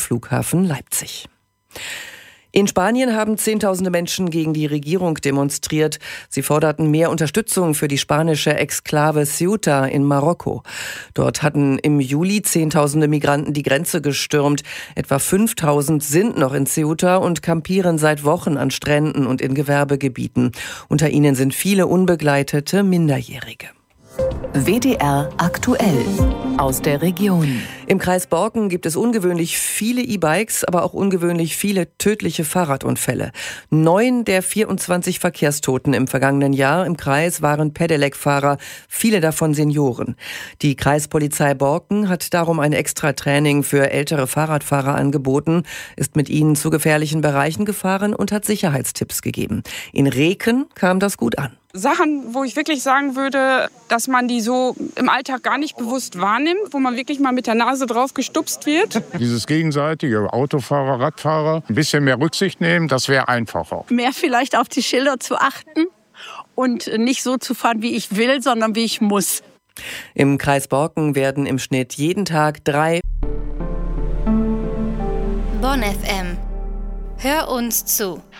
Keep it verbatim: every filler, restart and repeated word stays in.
Flughafen Leipzig. In Spanien haben Zehntausende Menschen gegen die Regierung demonstriert. Sie forderten mehr Unterstützung für die spanische Exklave Ceuta in Marokko. Dort hatten im Juli Zehntausende Migranten die Grenze gestürmt. Etwa fünftausend sind noch in Ceuta und kampieren seit Wochen an Stränden und in Gewerbegebieten. Unter ihnen sind viele unbegleitete Minderjährige. W D R aktuell aus der Region. Im Kreis Borken gibt es ungewöhnlich viele E-Bikes, aber auch ungewöhnlich viele tödliche Fahrradunfälle. Neun der vierundzwanzig Verkehrstoten im vergangenen Jahr im Kreis waren Pedelec-Fahrer, viele davon Senioren. Die Kreispolizei Borken hat darum ein extra Training für ältere Fahrradfahrer angeboten, ist mit ihnen zu gefährlichen Bereichen gefahren und hat Sicherheitstipps gegeben. In Reken kam das gut an. Sachen, wo ich wirklich sagen würde, dass man die so im Alltag gar nicht bewusst wahrnimmt, wo man wirklich mal mit der Nase drauf gestupst wird. Dieses gegenseitige Autofahrer, Radfahrer, ein bisschen mehr Rücksicht nehmen, das wäre einfacher. Mehr vielleicht auf die Schilder zu achten und nicht so zu fahren, wie ich will, sondern wie ich muss. Im Kreis Borken werden im Schnitt jeden Tag drei Bonn F M. Hör uns zu.